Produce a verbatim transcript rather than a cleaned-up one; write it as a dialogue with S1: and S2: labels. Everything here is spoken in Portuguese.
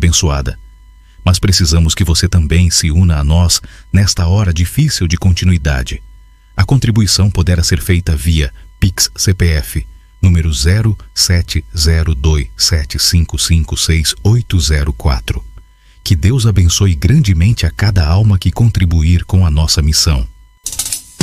S1: abençoada. Mas precisamos que você também se una a nós nesta hora difícil de continuidade. A contribuição poderá ser feita via Pix C P F, número zero sete zero dois sete cinco cinco seis oito zero quatro. Que Deus abençoe grandemente a cada alma que contribuir com a nossa missão.